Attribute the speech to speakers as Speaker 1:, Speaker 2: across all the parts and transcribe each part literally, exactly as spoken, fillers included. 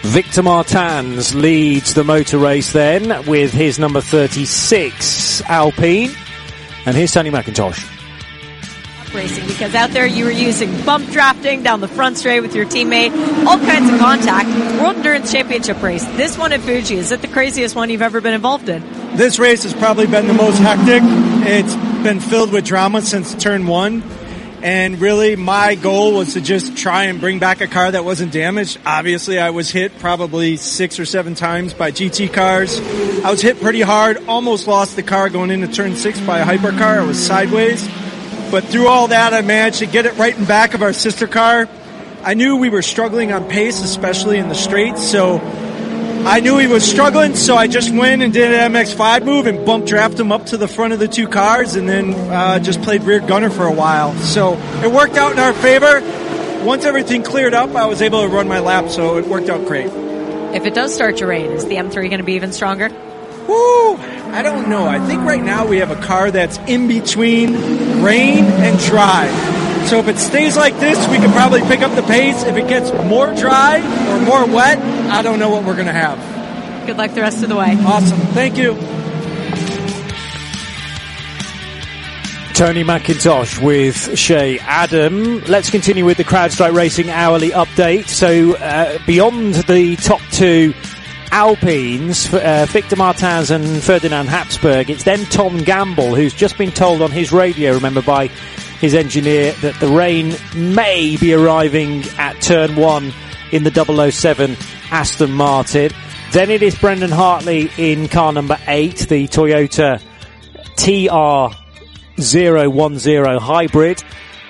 Speaker 1: Victor Martins leads the motor race then with his number thirty-six Alpine. And here's Tony McIntosh.
Speaker 2: Racing, because out there you were using bump drafting down the front straight with your teammate, all kinds of contact. World Endurance Championship race. This one at Fuji, is it the craziest one you've ever been involved in?
Speaker 3: This race has probably been the most hectic. It's been filled with drama since turn one. And really, my goal was to just try and bring back a car that wasn't damaged. Obviously, I was hit probably six or seven times by G T cars. I was hit pretty hard, almost lost the car going into turn six by a hypercar. I was sideways. But through all that, I managed to get it right in back of our sister car. I knew we were struggling on pace, especially in the straights, so I knew he was struggling, so I just went and did an M X five move and bump draft him up to the front of the two cars, and then uh, just played rear gunner for a while. So it worked out in our favor. Once everything cleared up, I was able to run my lap, so it worked out great.
Speaker 2: If it does start to rain, is the M three going to be even stronger?
Speaker 3: Woo! I don't know. I think right now we have a car that's in between rain and dry. So if it stays like this, we could probably pick up the pace. If it gets more dry or more wet, I don't know what we're going to have.
Speaker 2: Good luck the rest of the way.
Speaker 3: Awesome. Thank you.
Speaker 1: Tony McIntosh with Shea Adam. Let's continue with the CrowdStrike Racing hourly update. So uh, beyond the top two Alpines, uh, Victor Martins and Ferdinand Habsburg, it's then Tom Gamble, who's just been told on his radio, remember, by his engineer, that the rain may be arriving at turn one in the double oh seven Aston Martin. Then it is Brendan Hartley in car number eight, the Toyota T R zero one zero hybrid.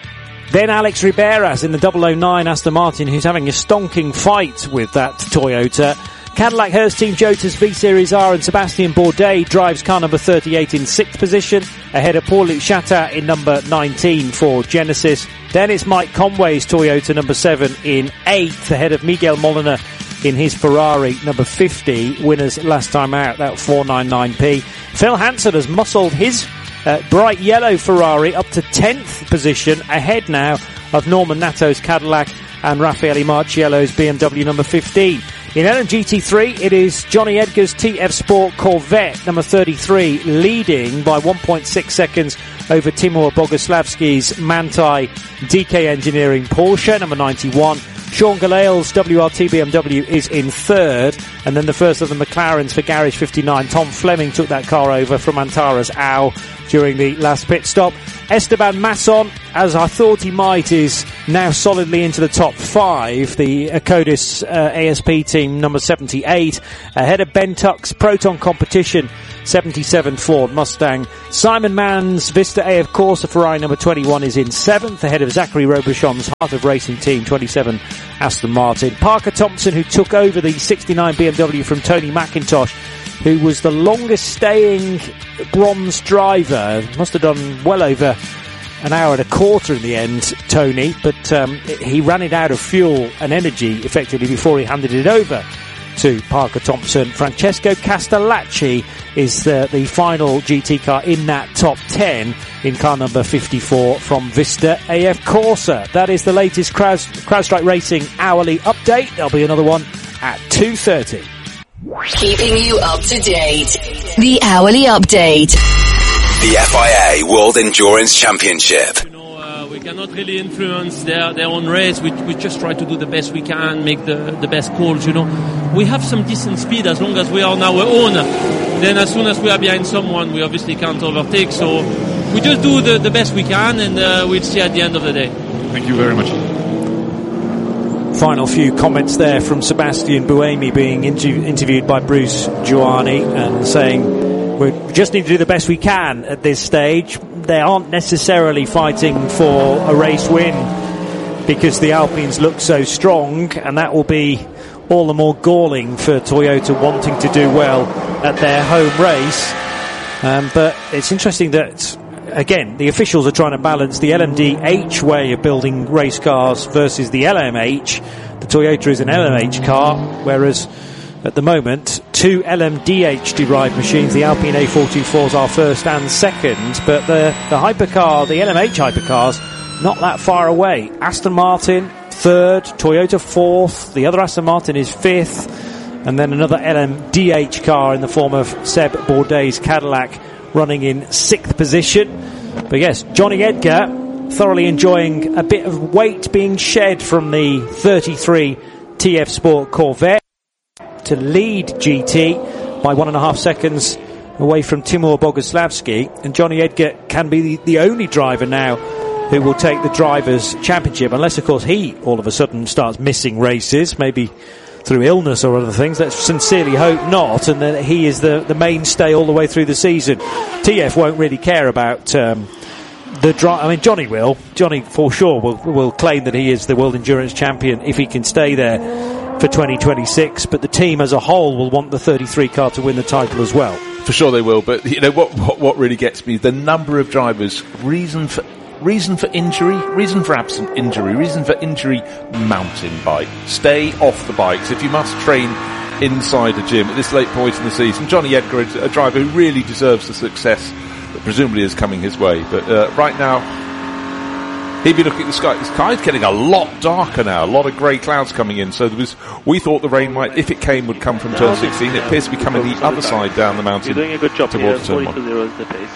Speaker 1: Then Alex Riberas in the double oh nine Aston Martin, who's having a stonking fight with that Toyota. Cadillac Hurst Team Jota's V-Series R, and Sebastian Bourdais drives car number thirty-eight in sixth position, ahead of Paul-Luc Chatin in number nineteen for Genesis. Then it's Mike Conway's Toyota number seven in eighth, ahead of Miguel Molina in his Ferrari number fifty. Winners last time out, that four ninety-nine p. Phil Hansen has muscled his uh, bright yellow Ferrari up to tenth position, ahead now of Norman Natto's Cadillac and Raffaele Marciello's B M W number fifteen. In L M G T three, it is Johnny Edgar's T F Sport Corvette number thirty-three, leading by one point six seconds over Timur Boguslavski's Manthey D K Engineering Porsche number ninety-one. Sean Galeal's W R T B M W is in third, and then the first of the McLarens for Garage fifty-nine. Tom Fleming took that car over from Antara's Au during the last pit stop. Esteban Masson, as I thought he might, is now solidly into the top five. The Acodis uh, A S P team number seventy-eight, ahead of Ben Tuck's Proton Competition seventy-seven Ford Mustang. Simon Mann's Vista A F Corsa Ferrari number twenty-one is in seventh, ahead of Zachary Robichon's Heart of Racing team twenty-seven Aston Martin. Parker Thompson, who took over the sixty-nine B M W from Tony McIntosh, who was the longest staying bronze driver, must have done well over an hour and a quarter in the end, Tony, but um, he ran it out of fuel and energy effectively before he handed it over to Parker Thompson. Francesco Castellacci is the, the final G T car in that top ten in car number fifty-four from Vista A F Corsa. That is the latest Crowd, CrowdStrike Racing hourly update. There'll be another one at two thirty.
Speaker 4: Keeping you up to date. The hourly update.
Speaker 5: The F I A World Endurance Championship.
Speaker 6: You know, uh, we cannot really influence their, their own race. We, we just try to do the best we can, make the, the best calls, you know. We have some decent speed as long as we are on our own. Then as soon as we are behind someone, we obviously can't overtake. So we just do the, the best we can, and uh, we'll see at the end of the day.
Speaker 7: Thank you very much.
Speaker 1: Final few comments there from Sebastian Buemi being inter- interviewed by Bruce Giuani and saying we just need to do the best we can at this stage. They aren't necessarily fighting for a race win because the Alpines look so strong, and that will be all the more galling for Toyota wanting to do well at their home race. Um, but it's interesting that, again, the officials are trying to balance the L M D H way of building race cars versus the L M H. The Toyota is an L M H car, whereas at the moment, two L M D H derived machines, the Alpine A four twenty-fours are first and second, but the, the hypercar, the L M H hypercars, not that far away. Aston Martin, third, Toyota fourth, the other Aston Martin is fifth, and then another L M D H car in the form of Seb Bourdais' Cadillac running in sixth position. But yes, Johnny Edgar thoroughly enjoying a bit of weight being shed from the thirty-three T F Sport Corvette to lead G T by one and a half seconds away from Timur Boguslavski, and Johnny Edgar can be the, the only driver now who will take the Drivers' Championship, unless of course he all of a sudden starts missing races, maybe through illness or other things. Let's sincerely hope not, and that he is the, the mainstay all the way through the season. T F won't really care about um, the drive. I mean, Johnny will. Johnny for sure will, will claim that he is the World Endurance Champion if he can stay there for twenty twenty-six, but the team as a whole will want the thirty-three car to win the title as well.
Speaker 7: For sure they will, but you know what, what, what really gets me, the number of drivers, reason for reason for injury, reason for absent injury, reason for injury, mountain bike. Stay off the bikes if you must train inside a gym at this late point in the season. Johnny Edgar, a, a driver who really deserves the success that presumably is coming his way, but uh, right now he'd be looking at the sky. The sky's getting a lot darker now, a lot of grey clouds coming in, so there was, we thought the rain might, if it came, would come from turn sixteen. It appears to be coming the other side down the mountain.
Speaker 8: You're doing a good job here,
Speaker 7: towards turn one.
Speaker 8: forty to zero is the pace.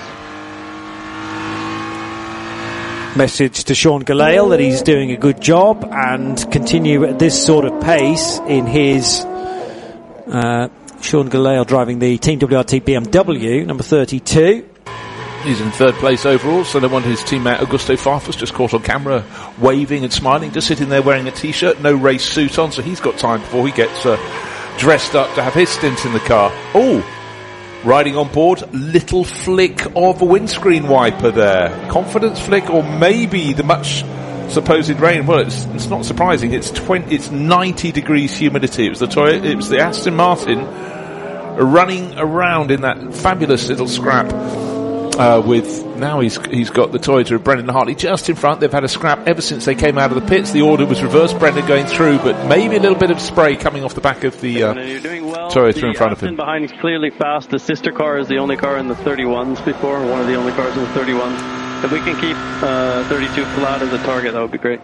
Speaker 1: Message to Sean Gelael that he's doing a good job and continue at this sort of pace in his uh, Sean Gelael driving the Team W R T B M W, number thirty-two.
Speaker 7: He's in third place overall, so no wonder his teammate Augusto Farfus just caught on camera waving and smiling, just sitting there wearing a t-shirt, no race suit on, so he's got time before he gets uh, dressed up to have his stint in the car. Oh, riding on board, little flick of a windscreen wiper there. Confidence flick, or maybe the much supposed rain. Well, it's, it's not surprising. It's twenty, it's ninety degrees humidity. It was the Toyota, it was the Aston Martin running around in that fabulous little scrap. Uh, with now he's he's got the Toyota of Brendan Hartley just in front. They've had a scrap ever since they came out of the pits. The order was reversed. Brendan going through, but maybe a little bit of spray coming off the back of the uh,
Speaker 8: well.
Speaker 7: Toyota
Speaker 8: the
Speaker 7: in front of him.
Speaker 8: Aston behind is clearly fast. The sister car is the only car in the thirty-ones before, one of the only cars in the thirty-ones. If we can keep uh, thirty-two flat as a target, that would be great.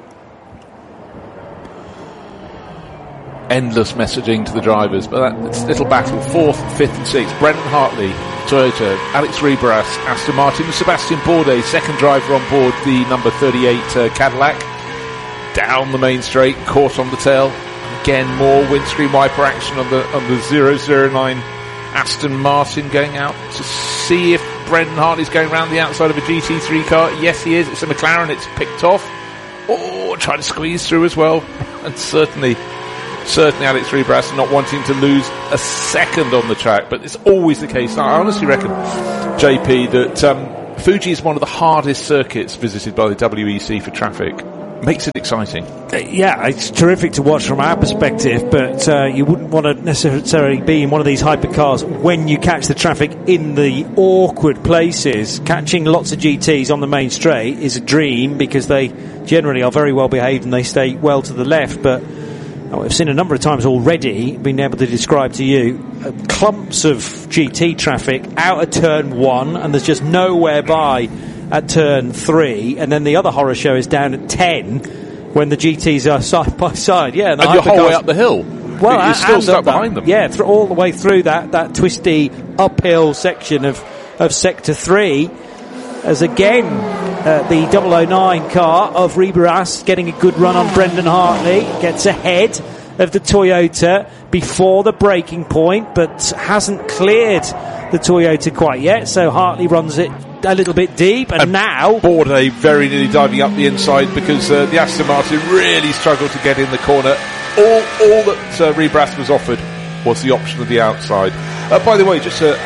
Speaker 7: Endless messaging to the drivers, but that little battle, fourth, fifth and sixth. Brendan Hartley, Toyota, Alex Ribras, Aston Martin, and Sebastian Bourdais, second driver on board the number thirty-eight uh, Cadillac. Down the main straight, caught on the tail. Again, more windscreen wiper action on the on the zero zero nine Aston Martin, going out to see if Brendan Hartley's going around the outside of a G T three car. Yes, he is. It's a McLaren. It's picked off. Oh, trying to squeeze through as well. And certainly... Certainly Alex Ribras not wanting to lose a second on the track, but it's always the case. I honestly reckon, J P, that um, Fuji is one of the hardest circuits visited by the W E C for traffic. Makes it exciting.
Speaker 1: Uh, yeah, it's terrific to watch from our perspective, but uh, you wouldn't want to necessarily be in one of these hypercars when you catch the traffic in the awkward places. Catching lots of G Ts on the main straight is a dream because they generally are very well behaved and they stay well to the left, but I've seen a number of times already, been able to describe to you, uh, clumps of G T traffic out at turn one, and there's just nowhere by at turn three, and then the other horror show is down at ten when the G Ts are side by side. Yeah, and,
Speaker 7: and you're whole way up the hill.
Speaker 1: Well,
Speaker 7: you're still stuck behind
Speaker 1: that,
Speaker 7: them.
Speaker 1: Yeah, th- all the way through that, that twisty uphill section of, of sector three, as again... Uh, the double oh nine car of Ribras getting a good run on Brendan Hartley, gets ahead of the Toyota before the braking point, but hasn't cleared the Toyota quite yet, so Hartley runs it a little bit deep, and, and now
Speaker 7: Bourdais very nearly diving up the inside because uh, the Aston Martin really struggled to get in the corner. All, all that uh, Ribras was offered was the option of the outside. Uh, by the way, just uh,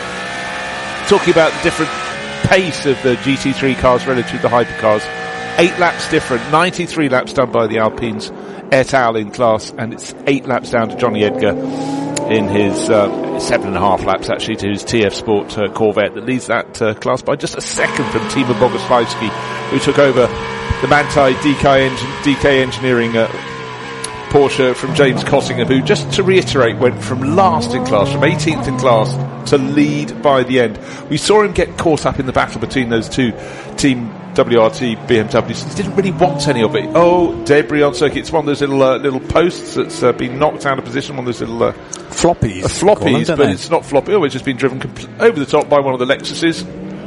Speaker 7: uh, talking about the different pace of the G T three cars relative to the hypercars, eight laps different, ninety-three laps done by the Alpines et al. In class, and it's eight laps down to Johnny Edgar in his uh, seven and a half laps actually to his T F Sport uh, Corvette that leads that uh, class by just a second from Timur Boguslavski, who took over the Manthey D K, engin- D K Engineering uh, Porsche from James Cottingham, who, just to reiterate, went from last in class, from eighteenth in class, to lead by the end. We saw him get caught up in the battle between those two team W R T B M W since didn't really want any of it. Oh, debris on circuit. It's one of those little uh, little posts that's uh, been knocked out of position. One of those little uh,
Speaker 1: floppies.
Speaker 7: Uh, floppies,
Speaker 1: them,
Speaker 7: but
Speaker 1: they?
Speaker 7: it's not floppy. Oh, it's just been driven compl- over the top by one of the Lexuses.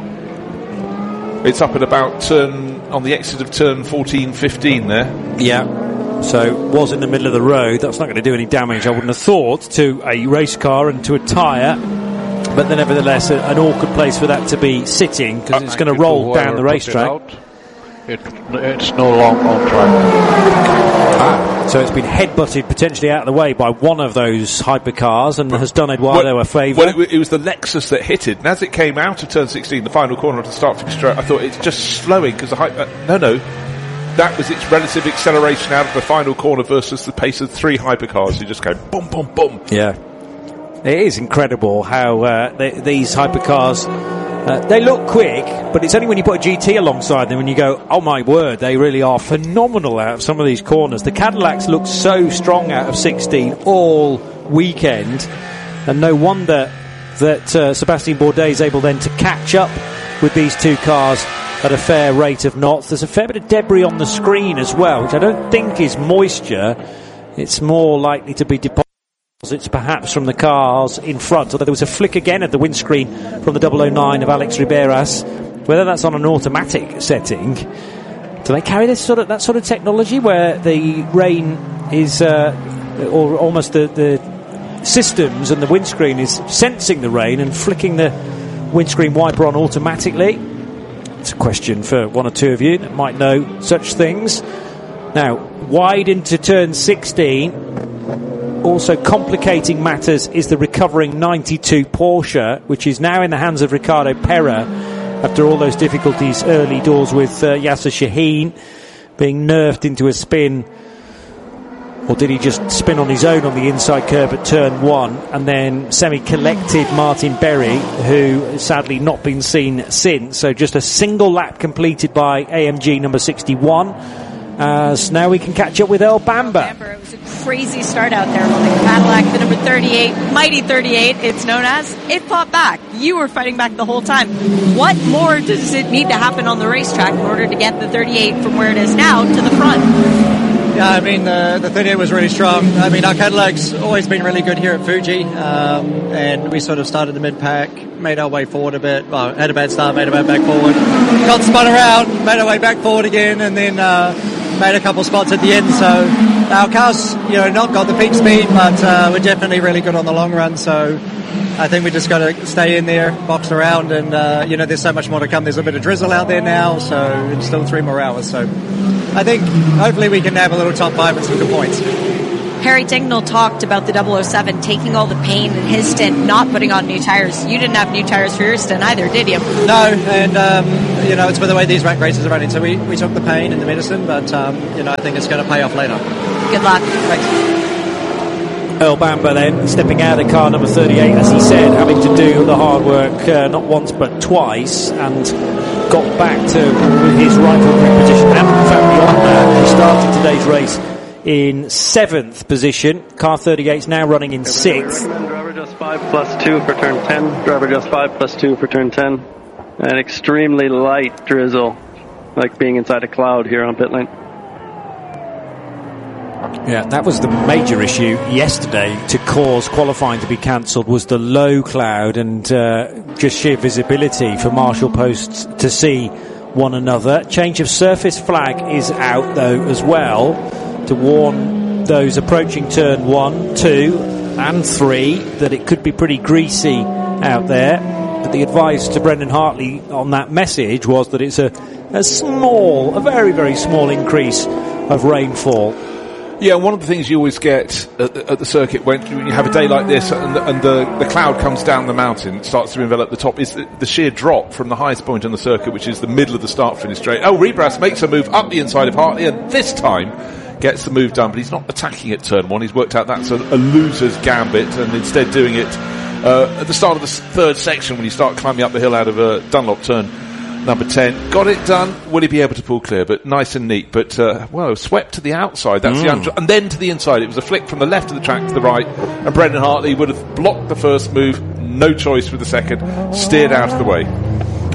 Speaker 7: It's up at about turn on the exit of turn fourteen, fifteen there.
Speaker 1: Yeah. So was in the middle of the road. That's not going to do any damage, I wouldn't have thought, to a race car and to a tyre. But then, nevertheless, a, an awkward place for that to be sitting because uh, it's going to roll down the racetrack.
Speaker 9: It, it's no longer on track.
Speaker 1: Ah, so it's been headbutted potentially out of the way by one of those hypercars and but has done Eduardo
Speaker 7: well,
Speaker 1: a favour.
Speaker 7: Well, it, it was the Lexus that hit it, and as it came out of turn sixteen, the final corner of the start finish straight, I thought it's just slowing because the hy- uh, no, no, that was its relative acceleration out of the final corner versus the pace of three hypercars. You just go boom, boom, boom.
Speaker 1: Yeah. It is incredible how uh, they, these hypercars, uh, they look quick, but it's only when you put a G T alongside them and you go, oh my word, they really are phenomenal out of some of these corners. The Cadillacs look so strong out of sixteen all weekend, and no wonder that uh, Sébastien Bourdais is able then to catch up with these two cars at a fair rate of knots. There's a fair bit of debris on the screen as well, which I don't think is moisture. It's more likely to be deposited. It's perhaps from the cars in front, although there was a flick again at the windscreen from the double oh nine of Alex Riberas. Whether that's on an automatic setting, do they carry this sort of that sort of technology where the rain is, uh, or almost the, the systems and the windscreen is sensing the rain and flicking the windscreen wiper on automatically? It's a question for one or two of you that might know such things. Now, wide into turn sixteen. Also complicating matters is the recovering ninety-two Porsche, which is now in the hands of Ricardo Pera after all those difficulties early doors with uh, Yasser Shaheen being nerfed into a spin. Or did he just spin on his own on the inside curb at turn one and then semi-collected Martin Berry, who has sadly not been seen since. So just a single lap completed by A M G number sixty-one. As now we can catch up with Earl Bamber.
Speaker 2: It was a crazy start out there. Well, the Cadillac, the number thirty-eight, Mighty thirty-eight, it's known as, it fought back. You were fighting back the whole time. What more does it need to happen on the racetrack in order to get the thirty-eight from where it is now to the front?
Speaker 10: Yeah, I mean, the, the thirty-eight was really strong. I mean, our Cadillac's always been really good here at Fuji, um, and we sort of started the mid-pack, made our way forward a bit, well, had a bad start, made our way back forward, got spun around, made our way back forward again, and then uh, made a couple spots at the end. So our cars, you know, not got the peak speed, but uh, we're definitely really good on the long run. So I think we just got to stay in there, box around, and uh, you know, there's so much more to come. There's a bit of drizzle out there now, so it's still three more hours. So I think hopefully we can have a little top five and some good points.
Speaker 2: Harry Tingnell talked about the double oh seven taking all the pain in his stint, not putting on new tires. You didn't have new tires for your stint either, did you?
Speaker 10: No, and um, you know, it's for the way these rack races are running. So we, we took the pain and the medicine, but um, you know, I think it's going to pay off later.
Speaker 2: Good luck.
Speaker 10: Thanks.
Speaker 1: Earl Bamber then stepping out of the car number thirty-eight, as he said, having to do the hard work uh, not once but twice, and got back to his rightful grid position and in fact beyond that. He started today's race in seventh position. Car thirty-eight is now running in sixth.
Speaker 8: Driver just five plus two for turn ten. Driver just five plus two for turn ten. An extremely light drizzle, like being inside a cloud here on pit lane.
Speaker 1: Yeah, that was the major issue yesterday to cause qualifying to be cancelled, was the low cloud and uh, just sheer visibility for marshal posts to see one another. Change of surface flag is out though as well, to warn those approaching turn one, two and three that it could be pretty greasy out there. But the advice to Brendan Hartley on that message was that it's a, a small, a very, very small increase of rainfall.
Speaker 7: Yeah, one of the things you always get at the, at the circuit when you have a day like this and, the, and the, the cloud comes down the mountain, it starts to envelop the top, is the, the sheer drop from the highest point on the circuit, which is the middle of the start-finish straight. Oh, Rebras makes a move up the inside of Hartley, and this time gets the move done, but he's not attacking at turn one. He's worked out that's a, a loser's gambit, and instead doing it uh, at the start of the third section when you start climbing up the hill out of uh, Dunlop turn number ten. Got it done. Will he be able to pull clear? But nice and neat. But, uh, well, swept to the outside. That's mm. the un- And then to the inside. It was a flick from the left of the track to the right. And Brendan Hartley would have blocked the first move. No choice with the second. Steered out of the way.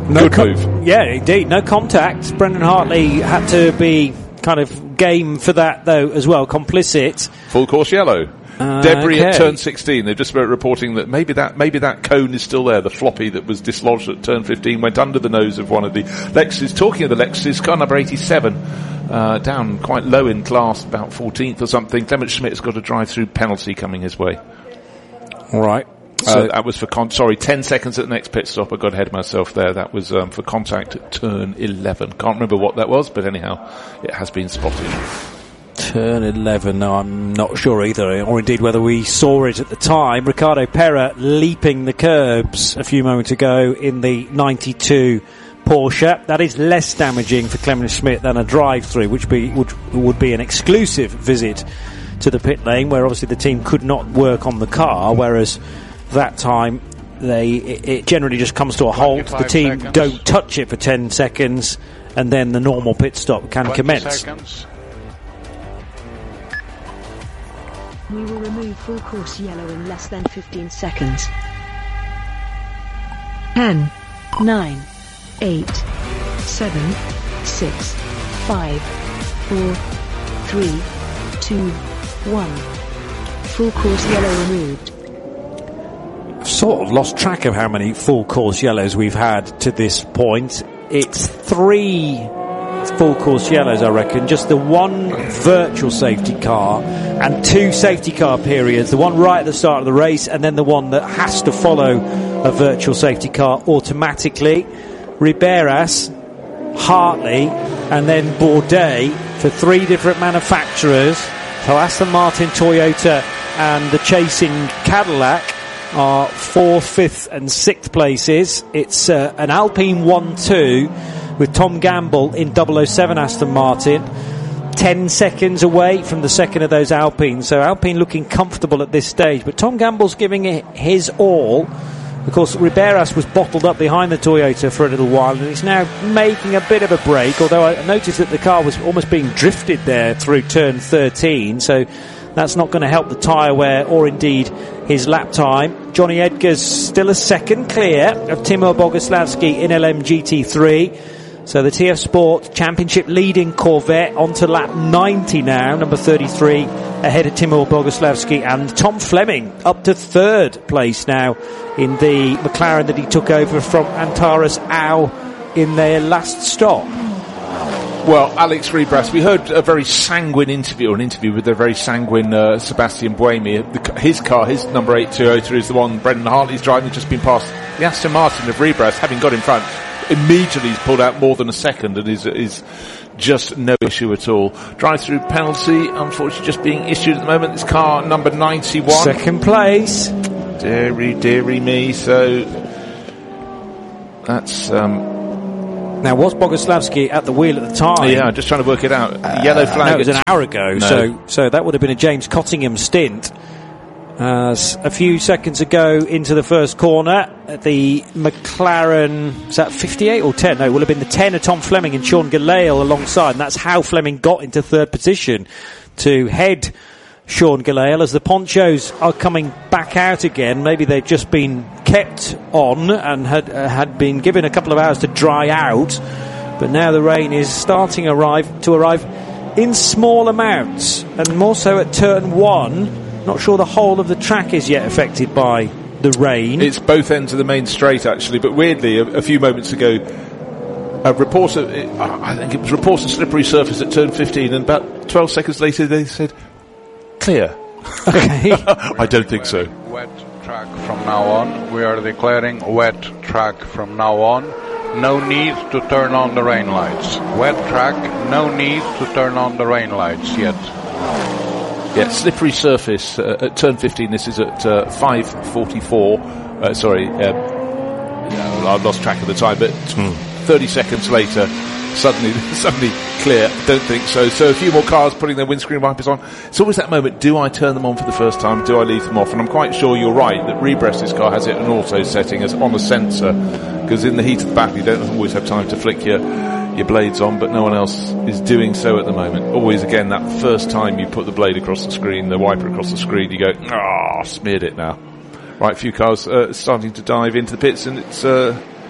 Speaker 1: No
Speaker 7: Good
Speaker 1: co-
Speaker 7: move.
Speaker 1: Yeah, indeed. No contact. Brendan Hartley had to be kind of game for that, though, as well. Complicit.
Speaker 7: Full course yellow.
Speaker 1: Uh,
Speaker 7: Debris
Speaker 1: okay.
Speaker 7: at turn sixteen. They've just been reporting that maybe that maybe that cone is still there. The floppy that was dislodged at turn fifteen went under the nose of one of the Lexus. Talking of the Lexus, car number eighty-seven, uh, down quite low in class, about fourteenth or something. Clement Schmidt's got a drive-through penalty coming his way.
Speaker 1: All right.
Speaker 7: Uh,
Speaker 1: So
Speaker 7: that was for con- sorry, ten seconds at the next pit stop. I got ahead of myself there. That was um, for contact at turn eleven. Can't remember what that was, but anyhow, it has been spotted.
Speaker 1: turn eleven, no, I'm not sure either, or indeed whether we saw it at the time. Ricardo Pera leaping the curbs a few moments ago in the ninety-two Porsche. That is less damaging for Clement Schmidt than a drive-through, which be, would, would be an exclusive visit to the pit lane, where obviously the team could not work on the car, whereas that time they it, it generally just comes to a halt. The team
Speaker 9: seconds.
Speaker 1: don't touch it for ten seconds, and then the normal pit stop can commence.
Speaker 9: Seconds.
Speaker 11: We will remove full course yellow in less than fifteen seconds. ten, nine, eight, seven, six, five, four, three, two, one. Full course yellow removed.
Speaker 1: I've sort of lost track of how many full course yellows we've had to this point. It's three full course yellows, I reckon. Just the one virtual safety car and two safety car periods. The one right at the start of the race, and then the one that has to follow a virtual safety car automatically. Riberas, Hartley, and then Bourdais for three different manufacturers. So Aston Martin, Toyota, and the chasing Cadillac are fourth, fifth and sixth places. It's uh, an Alpine one two with Tom Gamble in double oh seven Aston Martin, ten seconds away from the second of those Alpines. So Alpine looking comfortable at this stage, but Tom Gamble's giving it his all. Of course, Riberas was bottled up behind the Toyota for a little while, and he's now making a bit of a break, although I noticed that the car was almost being drifted there through turn thirteen, so that's not going to help the tyre wear or indeed his lap time. Johnny Edgar's still a second clear of Timo Boguslavski in L M G T three. So the T F Sport Championship leading Corvette onto lap ninety now, number thirty-three, ahead of Timo Boguslavski, and Tom Fleming up to third place now in the McLaren that he took over from Antares Au in their last stop.
Speaker 7: Well, Alex Rebras, we heard a very sanguine interview, or an interview with a very sanguine uh, Sebastian Buemi. The, his car, his number eight Toyota, is the one Brendan Hartley's driving, just been past the Aston Martin of Rebras, having got in front. Immediately he's pulled out more than a second and is, is just no issue at all. Drive-through penalty, unfortunately, just being issued at the moment. This car, number ninety-one.
Speaker 1: Second place.
Speaker 7: Deary, deary me. So that's... Um,
Speaker 1: Now, was Boguslavski at the wheel at the time?
Speaker 7: Yeah, I'm just trying to work it out.
Speaker 1: Uh,
Speaker 7: Yellow flag.
Speaker 1: No, it was an hour ago,
Speaker 7: No.
Speaker 1: so so that would have been a James Cottingham stint. As a few seconds ago into the first corner, the McLaren, is that fifty-eight or ten? No, it would have been the ten of Tom Fleming and Sean Gallale alongside, and that's how Fleming got into third position to head Sean Gallale as the ponchos are coming back out again. Maybe they've just been kept on and had uh, had been given a couple of hours to dry out, but now the rain is starting arrive to arrive in small amounts, and more so at turn one. Not sure the whole of the track is yet affected by the rain.
Speaker 7: It's both ends of the main straight, actually, but weirdly, a, a few moments ago, a reporter, I think it was reporter slippery surface at turn fifteen, and about twelve seconds later they said, clear.
Speaker 1: Okay.
Speaker 7: I don't think so.
Speaker 9: Wet track from now on. We are declaring wet track from now on. No need to turn on the rain lights. Wet track, no need to turn on the rain lights yet.
Speaker 7: Yeah, slippery surface uh, at turn fifteen. This is at uh, five forty-four. Uh, sorry, um, yeah, I've lost track of the time, but mm. thirty seconds later, suddenly, suddenly clear. Don't think so. So a few more cars putting their windscreen wipers on. It's always that moment: do I turn them on for the first time? Do I leave them off? And I'm quite sure you're right that Rebras' car has it an auto setting as on a sensor, because in the heat of the battle, you don't always have time to flick your. your blades on, but no one else is doing so at the moment. Always, again, that first time you put the blade across the screen, the wiper across the screen, you go, ah, smeared it now. Right, a few cars uh, starting to dive into the pits, and it's uh,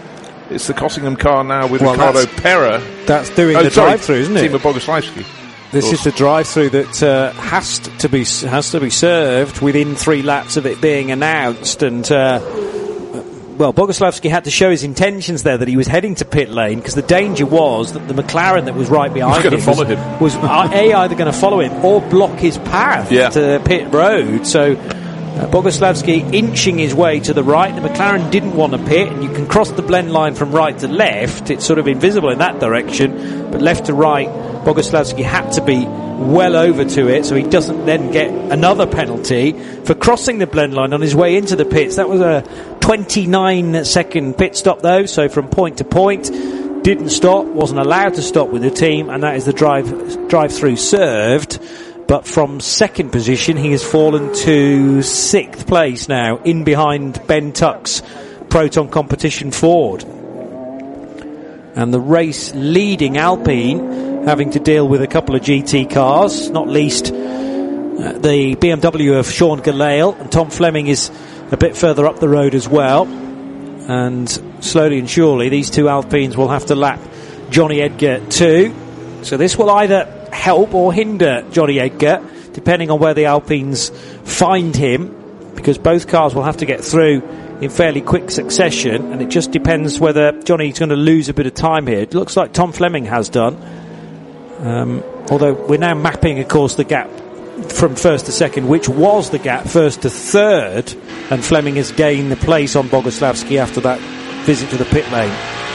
Speaker 7: It's the Cossingham car now with
Speaker 1: well,
Speaker 7: Ricardo
Speaker 1: that's,
Speaker 7: Pera.
Speaker 1: That's doing
Speaker 7: oh,
Speaker 1: the
Speaker 7: sorry,
Speaker 1: drive-through, isn't it?
Speaker 7: Timo Boguslavski.
Speaker 1: This is the drive-through that uh, has to be has to be served within three laps of it being announced, and uh, well, Boguslavski had to show his intentions there that he was heading to pit lane, because the danger was that the McLaren that was right behind
Speaker 7: was
Speaker 1: him,
Speaker 7: follow
Speaker 1: was,
Speaker 7: him
Speaker 1: was a either going to follow him or block his path
Speaker 7: yeah.
Speaker 1: to pit road. So uh, Boguslavski inching his way to the right. The McLaren didn't want to pit, and you can cross the blend line from right to left. It's sort of invisible in that direction, but left to right, Boguslavski had to be well over to it, so he doesn't then get another penalty for crossing the blend line on his way into the pits. That was a twenty-nine second pit stop though, so from point to point, didn't stop, wasn't allowed to stop with the team, and that is the drive drive through served. But from second position he has fallen to sixth place now, in behind Ben Tuck's Proton Competition Ford. And the race leading Alpine having to deal with a couple of G T cars, not least uh, the B M W of Sean Gelael, and Tom Fleming is a bit further up the road as well. And slowly and surely these two Alpines will have to lap Johnny Edgar too. So this will either help or hinder Johnny Edgar, depending on where the Alpines find him, because both cars will have to get through in fairly quick succession, and it just depends whether Johnny's going to lose a bit of time here. It looks like Tom Fleming has done. Um, although we're now mapping, of course, the gap from first to second, which was the gap first to third, and Fleming has gained the place on Boguslavski after that visit to the pit lane.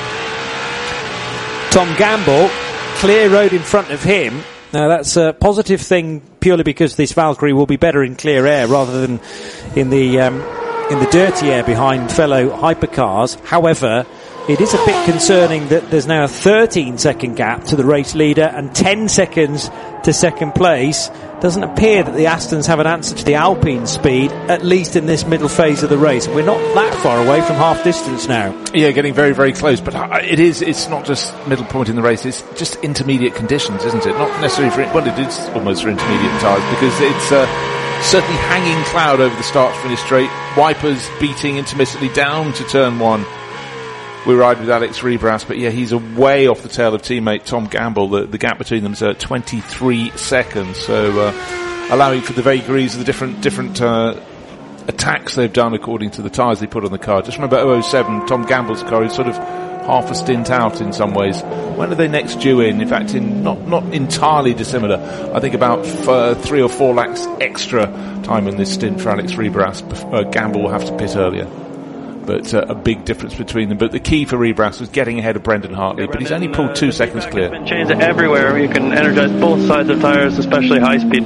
Speaker 1: Tom Gamble, clear road in front of him. Now that's a positive thing purely because this Valkyrie will be better in clear air rather than in the um, in the dirty air behind fellow hypercars. However, it is a bit concerning that there's now a thirteen second gap to the race leader and ten seconds to second place. Doesn't appear that the Astons have an answer to the Alpine speed, at least in this middle phase of the race. We're not that far away from half distance now.
Speaker 7: Yeah, getting very, very close. But it is, it's not just middle point in the race, it's just intermediate conditions, isn't it? Not necessarily for, well, it is almost for intermediate tyres, because it's uh, certainly hanging cloud over the start-finish straight. Wipers beating intermittently down to turn one. We ride with Alex Rebras, but yeah, he's away off the tail of teammate Tom Gamble. The, the gap between them is uh, twenty-three seconds, so uh, allowing for the vagaries of the different different uh, attacks they've done according to the tyres they put on the car. Just remember oh oh seven, Tom Gamble's car, is sort of half a stint out in some ways. When are they next due in? In fact, in not not entirely dissimilar. I think about f- uh, three or four laps extra time in this stint for Alex Rebras. Uh, Gamble will have to pit earlier. But uh, a big difference between them. But the key for Rebras was getting ahead of Brendan Hartley, but he's only pulled two seconds clear.
Speaker 8: Been changed everywhere. You can energize both sides of tires, especially high speed.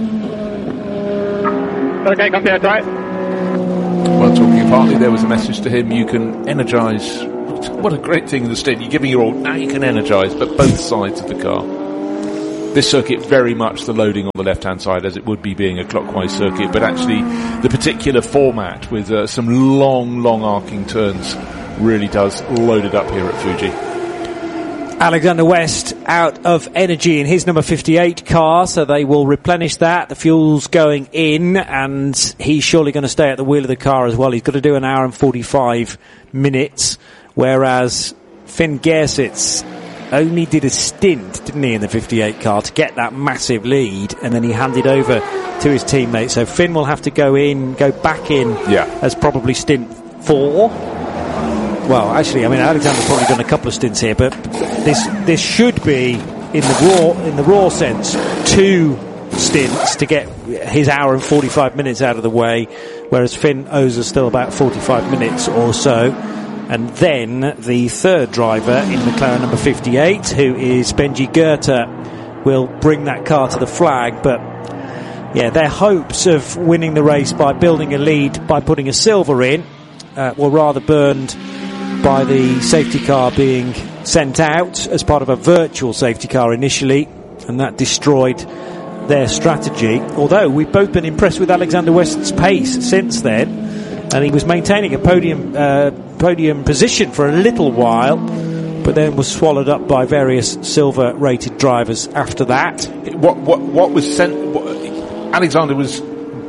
Speaker 12: Okay, come here, right.
Speaker 7: Well, talking of Hartley, there was a message to him. You can energize. What a great thing in the stint. You're giving your all. Now you can energize, but both sides of the car. This circuit, very much the loading on the left-hand side, as it would be being a clockwise circuit, but actually the particular format with uh, some long, long arcing turns really does load it up here at Fuji.
Speaker 1: Alexander West out of energy in his number fifty-eight car, so they will replenish that. The fuel's going in, and he's surely going to stay at the wheel of the car as well. He's got to do an hour and forty-five minutes, whereas Finn Gersitz only did a stint, didn't he, in the fifty-eight car to get that massive lead, and then he handed over to his teammate. So Finn will have to go in, go back in
Speaker 7: yeah.
Speaker 1: as probably stint four. Well, actually, I mean, Alexander's probably done a couple of stints here, but this this should be in the raw in the raw sense two stints to get his hour and forty-five minutes out of the way, whereas Finn owes us still about forty-five minutes or so. And then the third driver in McLaren number fifty-eight, who is Benji Goethe, will bring that car to the flag. But yeah, their hopes of winning the race by building a lead by putting a silver in uh, were rather burned by the safety car being sent out as part of a virtual safety car initially, and that destroyed their strategy. Although we've both been impressed with Alexander West's pace since then, and he was maintaining a podium uh, podium position for a little while, but then was swallowed up by various silver rated drivers after that.
Speaker 7: What what what was sent? What, Alexander was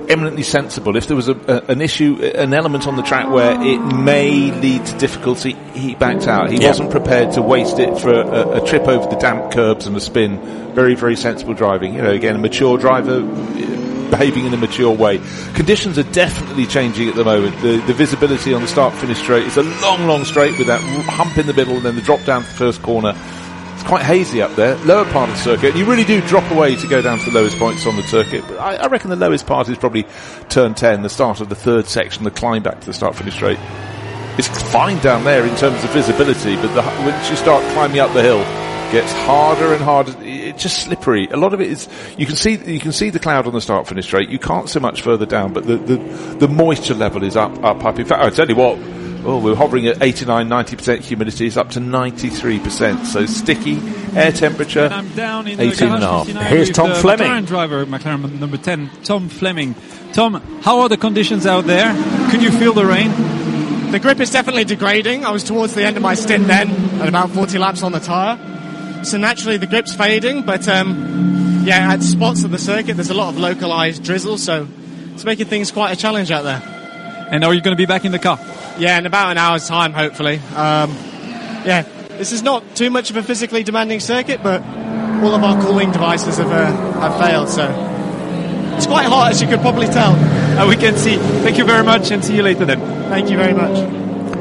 Speaker 7: eminently sensible. If there was a, a, an issue, an element on the track where it may lead to difficulty, he backed out. He yeah. wasn't prepared to waste it for a, a trip over the damp curbs and a spin. Very, very sensible driving. You know, again, a mature driver behaving in a mature way. Conditions are definitely changing at the moment. The, the visibility on the start-finish straight is a long, long straight with that hump in the middle and then the drop down to the first corner. It's quite hazy up there, lower part of the circuit. You really do drop away to go down to the lowest points on the circuit. But I, I reckon the lowest part is probably turn ten, the start of the third section, the climb back to the start-finish straight. It's fine down there in terms of visibility, but the, once you start climbing up the hill, it gets harder and harder. It's just slippery. A lot of it is, you can see, you can see the cloud on the start-finish straight. You can't see much further down, but the, the, the moisture level is up, up, up. In fact, I'll tell you what, oh, we're hovering at eighty-nine, ninety percent humidity. It's up to ninety-three percent. So sticky, air temperature,
Speaker 12: and I'm down in
Speaker 7: eighteen and a half.
Speaker 1: Here's Tom Fleming.
Speaker 12: McLaren driver, McLaren number ten, Tom Fleming. Tom, how are the conditions out there? Can you feel the rain?
Speaker 13: The grip is definitely degrading. I was towards the end of my stint then, at about forty laps on the tyre. So naturally the grip's fading, but um, yeah, at spots of the circuit there's a lot of localised drizzle, so it's making things quite a challenge out there.
Speaker 12: And are you going to be back in the car?
Speaker 13: Yeah, in about an hour's time, hopefully. Um, yeah, this is not too much of a physically demanding circuit, but all of our cooling devices have, uh, have failed, so it's quite hot, as you could probably tell.
Speaker 12: Uh, we can see. Thank you very much, and see you later then.
Speaker 13: Thank you very much.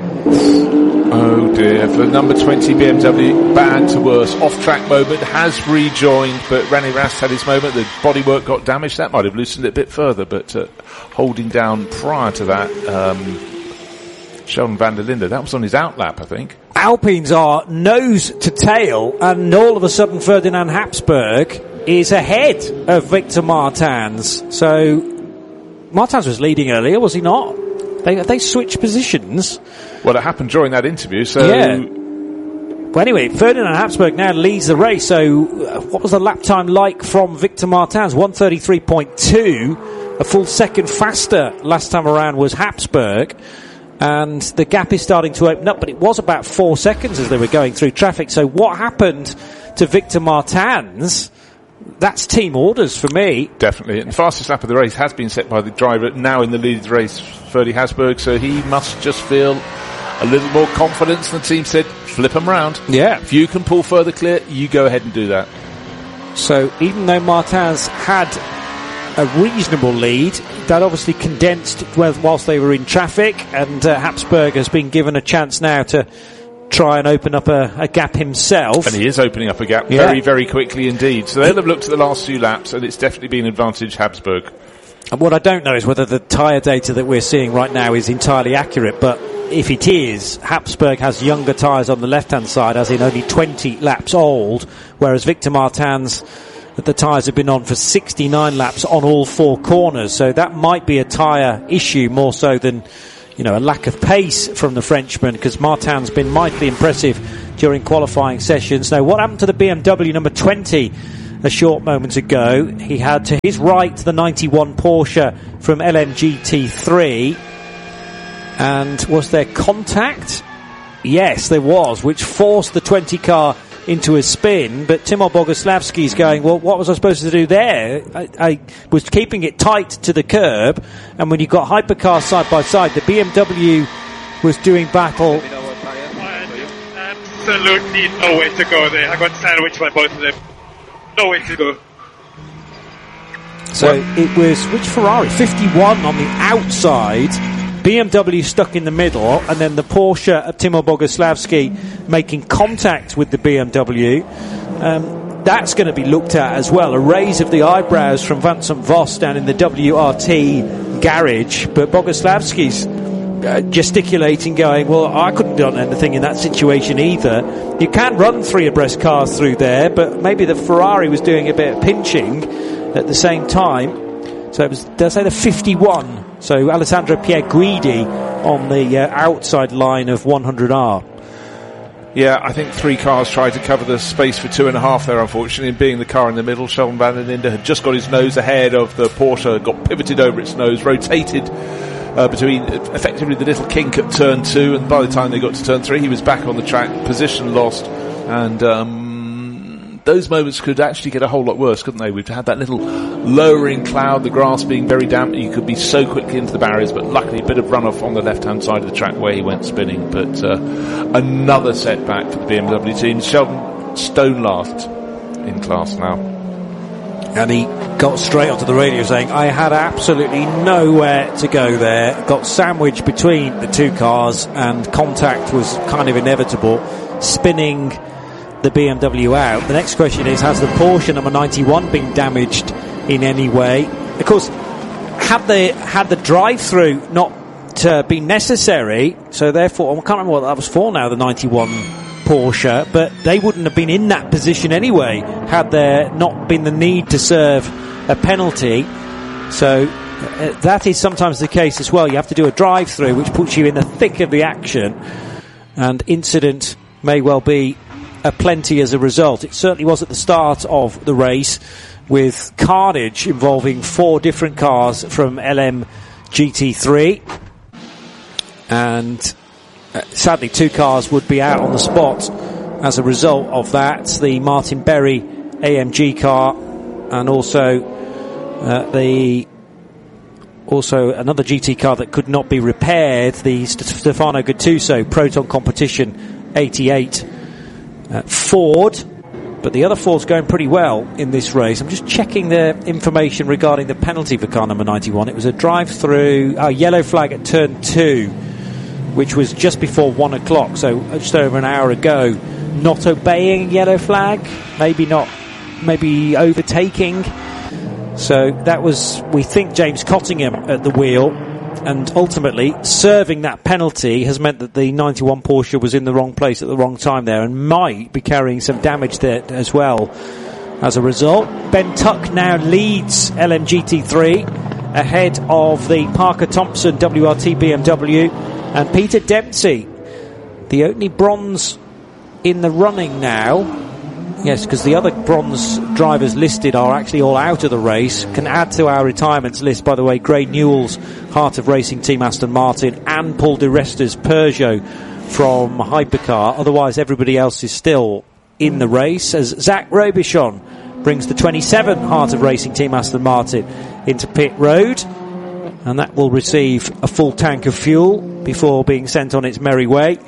Speaker 7: Oh dear, for the number twenty B M W, bad to worse. Off-track moment, has rejoined, but René Rast had his moment. The bodywork got damaged. That might have loosened it a bit further, but uh, holding down prior to that, um, Sheldon van der Linde, that was on his outlap, I think.
Speaker 1: Alpines are nose to tail, and all of a sudden Ferdinand Habsburg is ahead of Victor Martins. So Martins was leading earlier, was he not? They they switched positions.
Speaker 7: Well, it happened during that interview, so...
Speaker 1: Yeah. Well, anyway, Ferdinand Habsburg now leads the race. So uh, what was the lap time like from Victor Martins? one thirty-three point two. A full second faster last time around was Habsburg. And the gap is starting to open up, but it was about four seconds as they were going through traffic. So what happened to Victor Martins? That's team orders for me.
Speaker 7: Definitely. And the fastest lap of the race has been set by the driver now in the lead of the race, Ferdy Habsburg, so he must just feel a little more confidence. And the team said, flip him round.
Speaker 1: Yeah.
Speaker 7: If you can pull further clear, you go ahead and do that.
Speaker 1: So even though Martins had a reasonable lead, that obviously condensed whilst they were in traffic, and uh, Habsburg has been given a chance now to try and open up a, a gap himself.
Speaker 7: And he is opening up a gap yeah. very, very quickly indeed. So they'll have looked at the last few laps, and it's definitely been advantage Habsburg.
Speaker 1: And what I don't know is whether the tyre data that we're seeing right now is entirely accurate, but if it is, Habsburg has younger tyres on the left-hand side, as in only twenty laps old, whereas Victor Martins, the tyres have been on for sixty-nine laps on all four corners. So that might be a tyre issue more so than, you know, a lack of pace from the Frenchman, because Martin's been mightily impressive during qualifying sessions. Now, what happened to the B M W number twenty a short moment ago? He had to his right the ninety-one Porsche from L M G T three. And was there contact? Yes, there was, which forced the twenty car into a spin, but Timo Boguslavski's going, well, what was I supposed to do there? I, I was keeping it tight to the curb, and when you got hypercars side by side, the B M W was doing battle.
Speaker 14: Absolutely no way to go there. I got sandwiched by both of them. No way to go.
Speaker 1: So well, it was, which Ferrari? fifty-one on the outside, B M W stuck in the middle, and then the Porsche of Timo Boguslavski making contact with the B M W. Um, that's going to be looked at as well. A raise of the eyebrows from Vincent Voss down in the W R T garage, but Boguslavski's uh, gesticulating, going, well, I couldn't have done anything in that situation either. You can run three abreast cars through there, but maybe the Ferrari was doing a bit of pinching at the same time. So it was, did I say the fifty-one? So Alessandro Pierguidi on the uh, outside line of one hundred R.
Speaker 7: Yeah, I think three cars tried to cover the space for two and a half there, unfortunately, and being the car in the middle, Sheldon van der Linde had just got his nose ahead of the Porsche, got pivoted over its nose, rotated uh, between effectively the little kink at turn two, and by the time they got to turn three, he was back on the track, position lost, and um, those moments could actually get a whole lot worse, couldn't they? We've had that little lowering cloud, the grass being very damp. You could be so quickly into the barriers, but luckily a bit of runoff on the left-hand side of the track where he went spinning. But uh, another setback for the B M W team. Sheldon Stone last in class now.
Speaker 1: And he got straight onto the radio saying, I had absolutely nowhere to go there. Got sandwiched between the two cars and contact was kind of inevitable, spinning the B M W out. The next question is, has the Porsche number ninety-one been damaged in any way? Of course, had the, had the drive-through not uh, been necessary, so therefore, I can't remember what that was for now, the ninety-one Porsche, but they wouldn't have been in that position anyway had there not been the need to serve a penalty. So uh, that is sometimes the case as well. You have to do a drive-through, which puts you in the thick of the action, and incident may well be aplenty as a result. It certainly was at the start of the race, with carnage involving four different cars from L M G T three, and Uh, sadly, two cars would be out on the spot as a result of that. The Martin Berry A M G car, and also uh, the also another G T car that could not be repaired, the St- Stefano Gattuso Proton Competition eighty-eight uh, Ford. But the other Ford's going pretty well in this race. I'm just checking the information regarding the penalty for car number ninety-one. It was a drive-through, uh, yellow flag at turn two, which was just before one o'clock, so just over an hour ago. Not obeying yellow flag, maybe not, maybe overtaking. So that was, we think, James Cottingham at the wheel, and ultimately serving that penalty has meant that the ninety-one Porsche was in the wrong place at the wrong time there, and might be carrying some damage there as well as a result. Ben Tuck now leads L M G T three ahead of the Parker Thompson W R T B M W. And Peter Dempsey, the only bronze in the running now. Yes, because the other bronze drivers listed are actually all out of the race. Can add to our retirements list, by the way, Gray Newell's Heart of Racing Team Aston Martin and Paul Di Resta's Peugeot from Hypercar. Otherwise, everybody else is still in the race, as Zach Robichon brings the twenty-seven Heart of Racing Team Aston Martin into pit road. And that will receive a full tank of fuel before being sent on its merry way.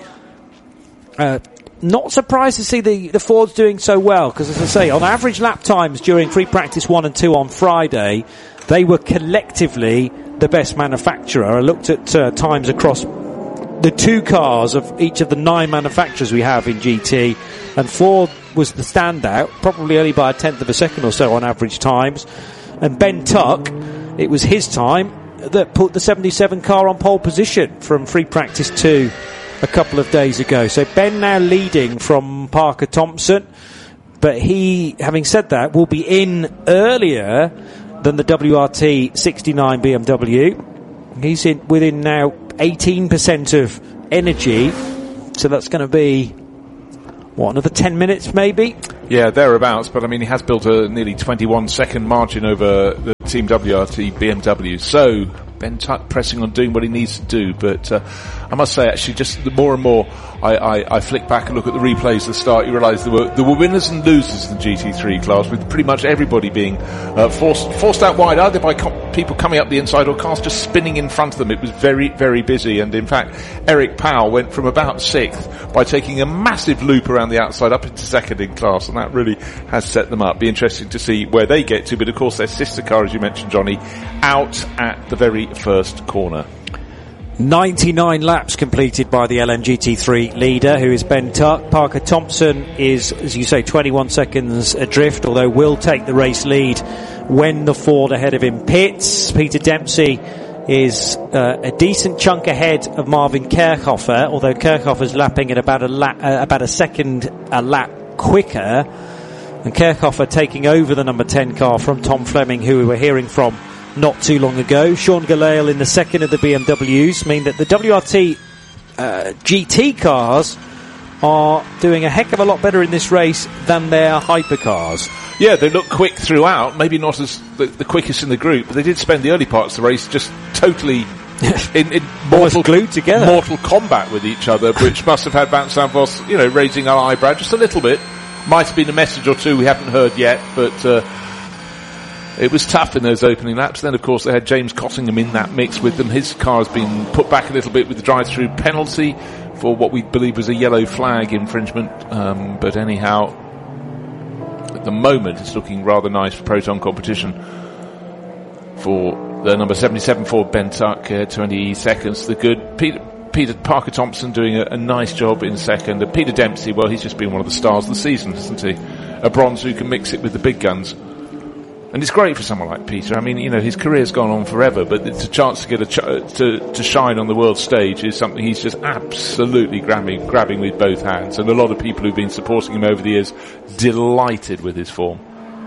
Speaker 1: Uh, not surprised to see the, the Fords doing so well, because, as I say, on average lap times during free practice one and two on Friday, they were collectively the best manufacturer. I looked at uh, times across the two cars of each of the nine manufacturers we have in G T, and Ford was the standout, probably only by a tenth of a second or so on average times. And Ben Tuck, it was his time that put the seventy-seven car on pole position from free practice two a couple of days ago. So Ben now leading from Parker Thompson, but he, having said that, will be in earlier than the W R T sixty-nine B M W. He's in within now eighteen percent of energy, so that's going to be, what, another ten minutes maybe?
Speaker 7: Yeah, thereabouts, but I mean, he has built a nearly twenty-one second margin over the Team W R T B M W. So, Ben Tuck pressing on doing what he needs to do, but uh, I must say, actually, just the more and more I, I, I flick back and look at the replays at the start, you realise there were there were winners and losers in the G T three class, with pretty much everybody being uh, forced forced out wide, either by co- people coming up the inside or cars just spinning in front of them. It was very, very busy, and in fact, Eric Powell went from about sixth by taking a massive loop around the outside up into second in class, and that really has set them up. Be interesting to see where they get to, but of course their sister car, as you mentioned, Johnny, out at the very first corner.
Speaker 1: ninety-nine laps completed by the L M G T three leader, who is Ben Tuck. Parker Thompson is, as you say, twenty-one seconds adrift, although will take the race lead when the Ford ahead of him pits. Peter Dempsey is uh, a decent chunk ahead of Marvin Kirchhofer, although Kirchhofer's lapping at about a lap, uh, about a second a lap quicker. And Kirchhofer taking over the number ten car from Tom Fleming, who we were hearing from not too long ago. Sean Gelael in the second of the B M Ws mean that the W R T uh, G T cars are doing a heck of a lot better in this race than their hypercars.
Speaker 7: Yeah, they look quick throughout, maybe not as the, the quickest in the group, but they did spend the early parts of the race just totally in, in mortal,
Speaker 1: glued together.
Speaker 7: mortal combat with each other, which must have had Vincent Vos, you know, raising our eyebrow just a little bit. Might have been a message or two we haven't heard yet, but uh, it was tough in those opening laps. Then, of course, they had James Cottingham in that mix with them. His car has been put back a little bit with the drive-through penalty for what we believe was a yellow flag infringement. Um, but anyhow, at the moment, it's looking rather nice for Proton Competition for the number seventy-seven Ford Ben Tuck, uh, twenty seconds. The good Peter, Peter Parker Thompson doing a, a nice job in second. And Peter Dempsey, well, he's just been one of the stars of the season, hasn't he? A bronze who can mix it with the big guns. And it's great for someone like Peter. I mean, you know, his career's gone on forever, but it's a chance to get a ch- to to shine on the world stage is something he's just absolutely grabbing grabbing with both hands. And a lot of people who've been supporting him over the years delighted with his form.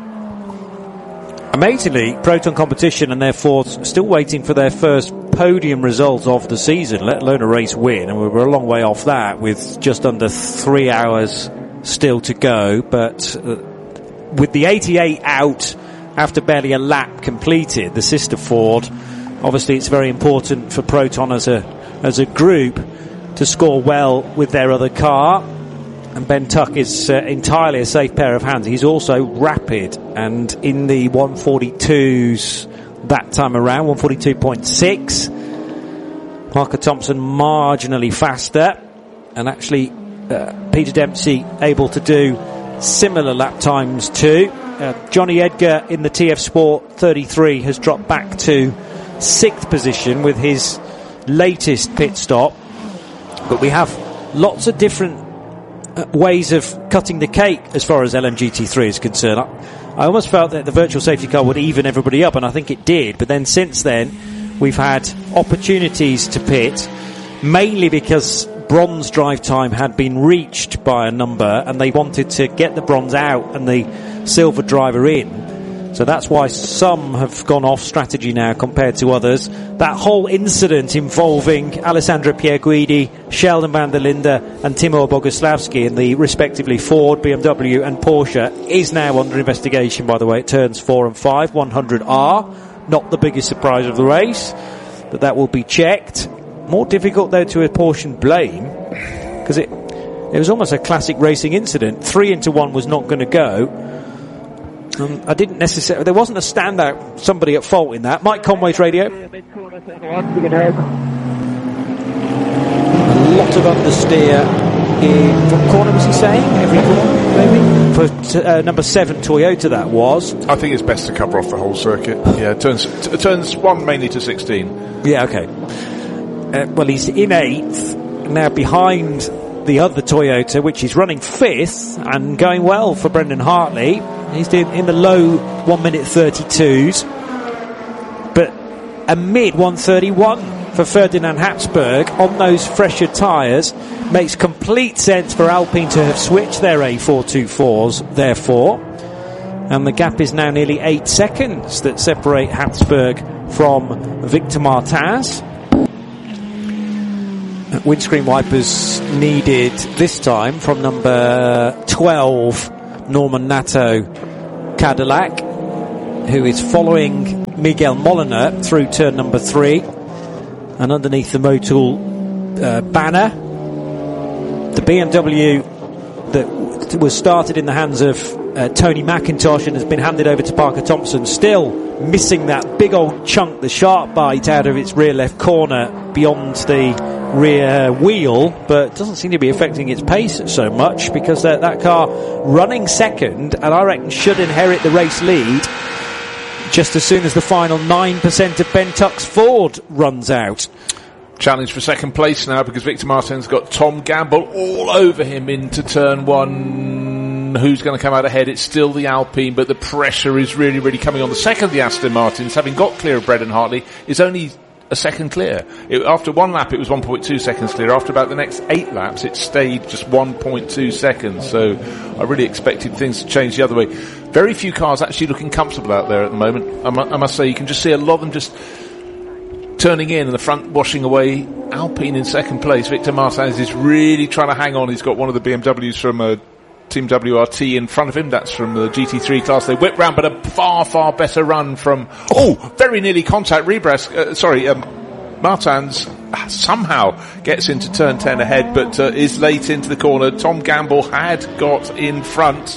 Speaker 1: Amazingly, Proton Competition and therefore still waiting for their first podium result of the season, let alone a race win. And we're a long way off that with just under three hours still to go. But uh, with the eighty-eight out after barely a lap completed, the sister Ford, obviously it's very important for Proton as a as a group to score well with their other car. And Ben Tuck is uh, entirely a safe pair of hands. He's also rapid, and in the one forty-twos that time around, one forty-two point six. Parker Thompson marginally faster, and actually uh, Peter Dempsey able to do similar lap times too. Uh, Johnny Edgar in the T F Sport thirty-three has dropped back to sixth position with his latest pit stop. But we have lots of different uh, ways of cutting the cake as far as L M G T three is concerned. I, I almost felt that the virtual safety car would even everybody up, and I think it did. But then since then, we've had opportunities to pit, mainly because bronze drive time had been reached by a number, and they wanted to get the bronze out and the silver driver in. So that's why some have gone off strategy now compared to others. That whole incident involving Alessandro Pierguidi, Sheldon van der Linde and Timur Boguslavski in the respectively Ford, B M W and Porsche is now under investigation, by the way. It turns four and five, one hundred R. Not the biggest surprise of the race, but that will be checked. More difficult, though, to apportion blame, because it it was almost a classic racing incident. Three into one was not going to go. Um, I didn't necessarily. There wasn't a standout somebody at fault in that. Mike Conway's radio. A lot of understeer in what corner was he saying? Every corner, maybe. For t- uh, number seven Toyota, that was.
Speaker 7: I think it's best to cover off the whole circuit. Yeah, it turns t- turns one mainly to sixteen.
Speaker 1: Yeah, okay. Uh, well, he's in eighth now, behind the other Toyota, which is running fifth and going well for Brendan Hartley. He's in, in the low one minute thirty-twos, but a mid one thirty-one for Ferdinand Habsburg on those fresher tyres. Makes complete sense for Alpine to have switched their A four twenty-fours, therefore. And the gap is now nearly eight seconds that separate Habsburg from Victor Martins. Windscreen wipers needed this time from number twelve Norman Nato Cadillac, who is following Miguel Molina through turn number three, and underneath the Motul uh, banner, the B M W that was started in the hands of uh, Tony McIntosh and has been handed over to Parker Thompson, still missing that big old chunk, the sharp bite out of its rear left corner beyond the rear wheel, but doesn't seem to be affecting its pace so much, because that, that car running second, and I reckon should inherit the race lead just as soon as the final nine percent of Ben Tuck's Ford runs out.
Speaker 7: Challenge for second place now, because Victor Martin's got Tom Gamble all over him into turn one. Who's going to come out ahead? It's still the Alpine, but the pressure is really, really coming on. The second, the Aston Martins, having got clear of Brendan Hartley, is only a second clear. It, after one lap, it was one point two seconds clear. After about the next eight laps, it stayed just one point two seconds. So I really expected things to change the other way. Very few cars actually looking comfortable out there at the moment. I, mu- I must say, you can just see a lot of them just turning in and the front washing away. Alpine in second place. Victor Martins is really trying to hang on. He's got one of the B M Ws from uh, Team W R T in front of him. That's from the G T three class. They whip round, but a far, far better run from, oh, very nearly contact Rebras, uh, sorry, um, Martins somehow gets into turn ten ahead, but uh, is late into the corner. Tom Gamble had got in front,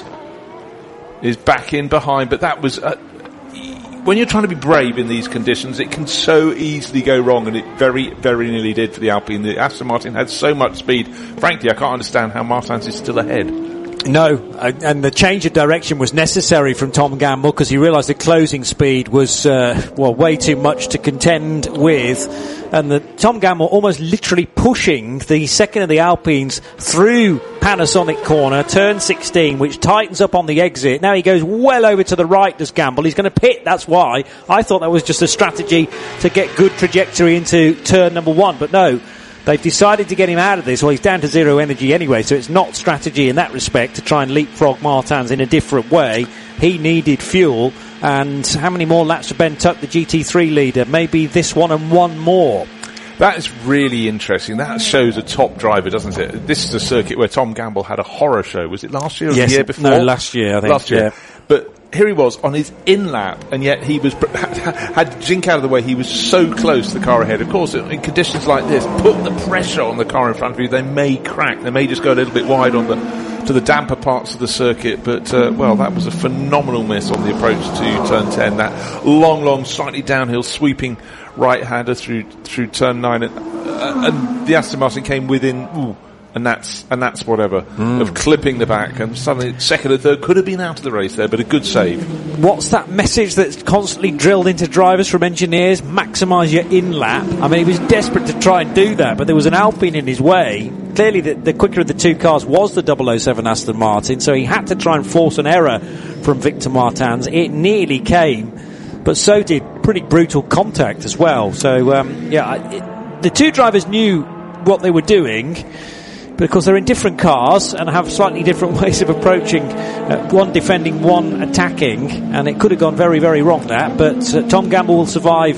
Speaker 7: is back in behind, but that was... Uh, when you're trying to be brave in these conditions, it can so easily go wrong, and it very, very nearly did for the Alpine. The Aston Martin had so much speed. Frankly, I can't understand how Martins is still ahead.
Speaker 1: No, and the change of direction was necessary from Tom Gamble because he realised the closing speed was, uh, well, way too much to contend with. And the Tom Gamble almost literally pushing the second of the Alpines through Panasonic corner, turn sixteen, which tightens up on the exit. Now he goes well over to the right, does Gamble. He's going to pit, that's why. I thought that was just a strategy to get good trajectory into turn number one, but no. They've decided to get him out of this. Well, he's down to zero energy anyway, so it's not strategy in that respect to try and leapfrog Martins in a different way. He needed fuel, and how many more laps for Ben Tuck, the G T three leader? Maybe this one and one more.
Speaker 7: That is really interesting. That shows a top driver, doesn't it? This is a circuit where Tom Gamble had a horror show. Was it last year or
Speaker 1: yes,
Speaker 7: the year before?
Speaker 1: No, last year, I think.
Speaker 7: Last year.
Speaker 1: Yeah.
Speaker 7: But here he was on his in lap, and yet he was had Jink out of the way. He was so close to the car ahead. Of course, in conditions like this, put the pressure on the car in front of you. They may crack. They may just go a little bit wide on the to the damper parts of the circuit. But uh, well, that was a phenomenal miss on the approach to turn ten. That long, long, slightly downhill sweeping right-hander through through turn nine, and, uh, and the Aston Martin came within. Ooh, And that's and that's whatever mm. of clipping the back, and suddenly second and third could have been out of the race there, but a good save.
Speaker 1: What's that message that's constantly drilled into drivers from engineers? Maximise your in lap. I mean, he was desperate to try and do that, but there was an Alpine in his way. Clearly, the, the quicker of the two cars was the double oh seven Aston Martin, so he had to try and force an error from Victor Martins. It nearly came, but so did pretty brutal contact as well. So um, yeah, it, the two drivers knew what they were doing. But of course they're in different cars and have slightly different ways of approaching, uh, one defending, one attacking, and it could have gone very, very wrong that, but uh, Tom Gamble will survive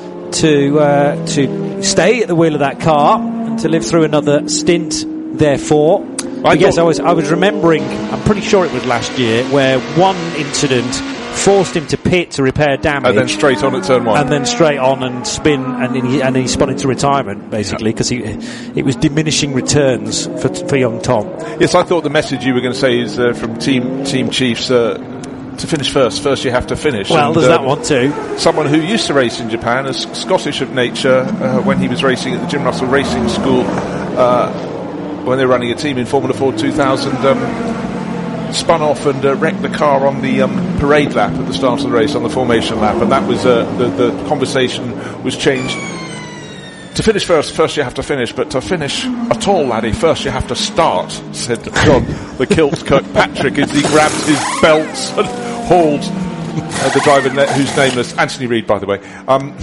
Speaker 1: to uh, to stay at the wheel of that car and to live through another stint therefore. I guess I was I was remembering, I'm pretty sure it was last year, where one incident forced him to pit to repair damage,
Speaker 7: and then straight on at turn one,
Speaker 1: and then straight on and spin, and then he, and then he spun into retirement basically because he it was diminishing returns for for young Tom.
Speaker 7: Yes, I thought the message you were going to say is uh, from team team chiefs. Uh, to finish first, first you have to finish.
Speaker 1: Well,
Speaker 7: and,
Speaker 1: there's
Speaker 7: uh,
Speaker 1: that one too.
Speaker 7: Someone who used to race in Japan, as Scottish of nature, uh, when he was racing at the Jim Russell Racing School, uh, when they were running a team in Formula Ford two thousand, um, spun off and uh, wrecked the car on the um, parade lap at the start of the race, on the formation lap, and that was uh, the, the conversation was changed. To finish first, first you have to finish, but to finish at all, laddie, first you have to start, said John the Kilts Kirkpatrick as he grabbed his belts and hauled uh, the driver ne- who's nameless, Anthony Reid, by the way. Um,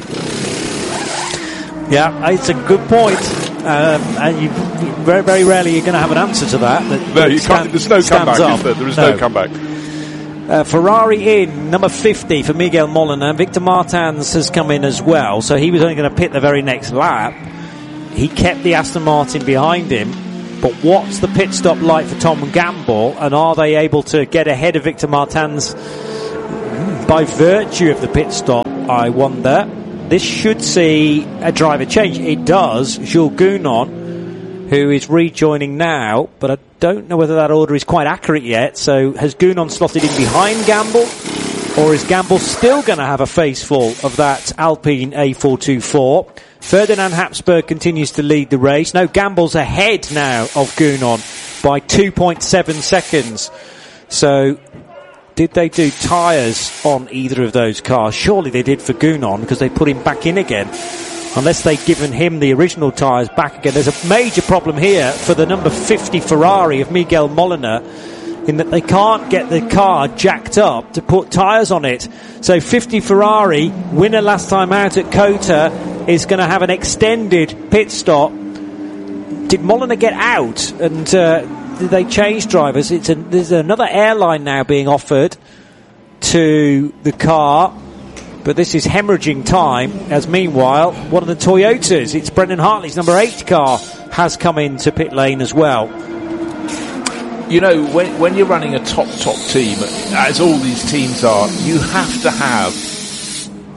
Speaker 1: yeah, it's a good point. Um, and you, very, very rarely you're going to have an answer to that. that
Speaker 7: no, you
Speaker 1: stand,
Speaker 7: can't, there's no comeback, up. is there? There is no, no comeback.
Speaker 1: Uh, Ferrari in, number fifty for Miguel Molina. Victor Martins has come in as well, so he was only going to pit the very next lap. He kept the Aston Martin behind him, but what's the pit stop like for Tom Gamble, and are they able to get ahead of Victor Martins by virtue of the pit stop, I wonder. This should see a driver change. It does. Jules Gounon, who is rejoining now, but I don't know whether that order is quite accurate yet. So has Gounon slotted in behind Gamble, or is Gamble still going to have a face full of that Alpine A four twenty-four? Ferdinand Habsburg continues to lead the race. No, Gamble's ahead now of Gounon by two point seven seconds. So did they do tyres on either of those cars? Surely they did for Gounon, because they put him back in again. Unless they've given him the original tyres back again. There's a major problem here for the number fifty Ferrari of Miguel Molina, in that they can't get the car jacked up to put tyres on it. So fifty Ferrari, winner last time out at COTA, is going to have an extended pit stop. Did Molina get out? And uh, did they change drivers? It's a, there's another airline now being offered to the car. But this is hemorrhaging time, as meanwhile, one of the Toyotas, it's Brendan Hartley's number eight car, has come into pit lane as well.
Speaker 7: You know, when, when you're running a top, top team, as all these teams are, you have to have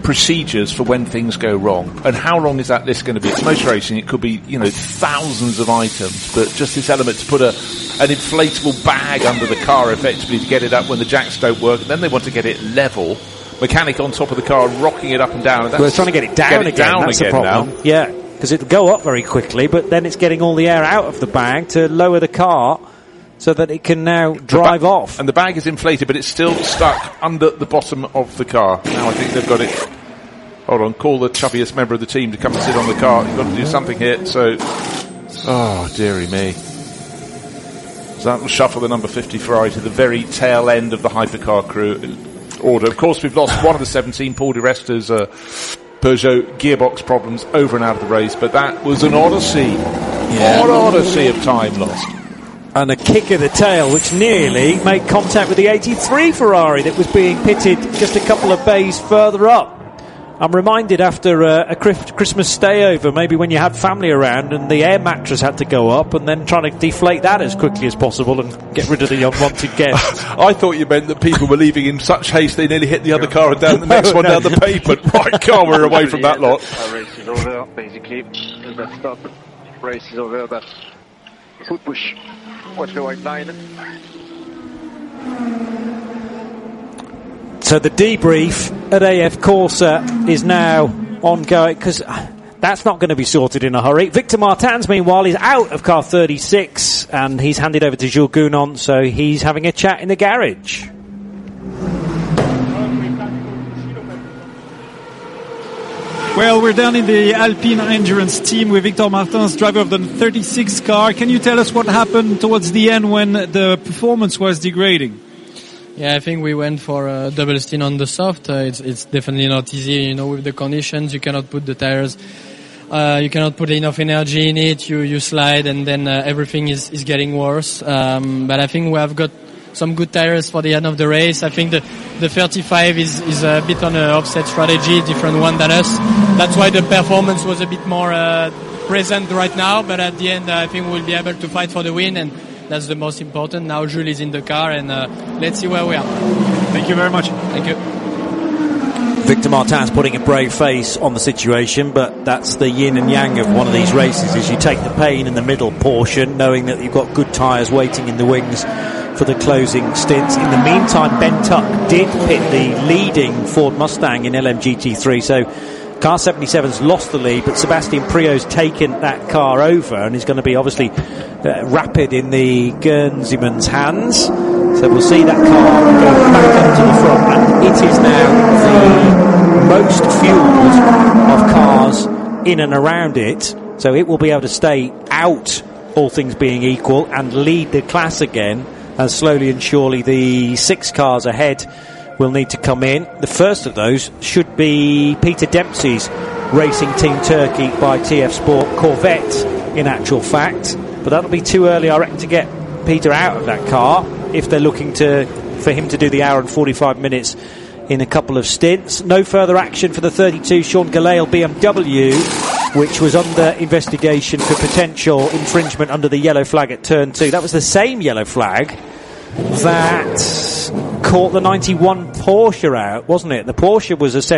Speaker 7: procedures for when things go wrong. And how long is that list going to be? It's motor racing. It could be, you know, thousands of items, but just this element to put a an inflatable bag under the car effectively to get it up when the jacks don't work, and then they want to get it level. Mechanic on top of the car rocking it up and down. And that's
Speaker 1: We're trying to get it down
Speaker 7: get it
Speaker 1: again.
Speaker 7: Down
Speaker 1: that's
Speaker 7: again
Speaker 1: the problem.
Speaker 7: now.
Speaker 1: Yeah, because it'll go up very quickly, but then it's getting all the air out of the bag to lower the car so that it can now drive
Speaker 7: ba-
Speaker 1: off.
Speaker 7: And the bag is inflated, but it's still stuck under the bottom of the car. Now I think they've got it. Hold on, call the chubbiest member of the team to come and sit on the car. You've got to do something here. So, oh dearie me. So that will shuffle the number fifty Ferrari to the very tail end of the hypercar crew order. Of course, we've lost one of the seventeen, Paul di Resta's uh, Peugeot gearbox problems over and out of the race, but that was an odyssey. Yeah. What odyssey of time lost.
Speaker 1: And a kick of the tail which nearly made contact with the eighty-three Ferrari that was being pitted just a couple of bays further up. I'm reminded after uh, a Christmas stayover, maybe when you had family around and the air mattress had to go up, and then trying to deflate that as quickly as possible and get rid of the unwanted guests.
Speaker 7: I thought you meant that people were leaving in such haste they nearly hit the other car and down the next
Speaker 1: no,
Speaker 7: one
Speaker 1: no.
Speaker 7: down the pavement. Right car, we're away from that lot.
Speaker 15: Our race is over, basically. That stop. Race is over, that foot push. Watch the white line.
Speaker 1: So the debrief at A F Corsa is now ongoing, because that's not going to be sorted in a hurry. Victor Martins, meanwhile, is out of car thirty-six, and he's handed over to Jules Gounon, so he's having a chat in the garage.
Speaker 12: Well, we're down in the Alpine Endurance team with Victor Martins, driver of the thirty-six car. Can you tell us what happened towards the end when the performance was degrading?
Speaker 16: Yeah, I think we went for a double stint on the soft. Uh, it's, it's definitely not easy, you know, with the conditions. You cannot put the tires, uh, you cannot put enough energy in it. You, you slide, and then uh, everything is, is getting worse. Um, but I think we have got some good tires for the end of the race. I think the, the thirty-five is, is a bit on an offset strategy, different one than us. That's why the performance was a bit more, uh, present right now. But at the end, uh, I think we'll be able to fight for the win, and that's the most important. Now Jules is in the car, and uh, let's see where we are.
Speaker 12: Thank you very much.
Speaker 16: Thank you.
Speaker 1: Victor Martins putting a brave face on the situation, but that's the yin and yang of one of these races, is you take the pain in the middle portion, knowing that you've got good tyres waiting in the wings for the closing stints. In the meantime, Ben Tuck did pit the leading Ford Mustang in L M G T three, so car seventy-seven's lost the lead, but Sebastian Priaulx's taken that car over, and he's going to be obviously uh, rapid in the Guernseyman's hands. So we'll see that car go back up to the front, and it is now the most fueled of cars in and around it, so it will be able to stay out, all things being equal, and lead the class again, as slowly and surely the six cars ahead will need to come in. The first of those should be Peter Dempsey's Racing Team Turkey by T F Sport Corvette, in actual fact, but that'll be too early, I reckon, to get Peter out of that car if they're looking to for him to do the hour and forty-five minutes in a couple of stints. No further action for the thirty-two Sean Gelael B M W, which was under investigation for potential infringement under the yellow flag at turn two. That was the same yellow flag that caught the ninety-one Porsche out, wasn't it? The Porsche was a